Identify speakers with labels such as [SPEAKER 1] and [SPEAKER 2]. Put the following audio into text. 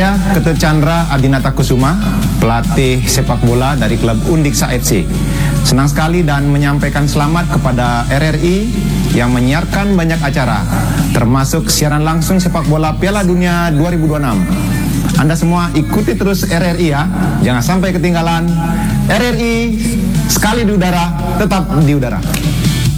[SPEAKER 1] Saya Ketut Chandra Adinata Kusuma, pelatih sepak bola dari klub Undiksa FC. Senang sekali dan menyampaikan selamat kepada RRI yang menyiarkan banyak acara, termasuk siaran langsung sepak bola Piala Dunia 2026. Anda semua ikuti terus RRI ya, jangan sampai ketinggalan. RRI sekali di udara, tetap di udara.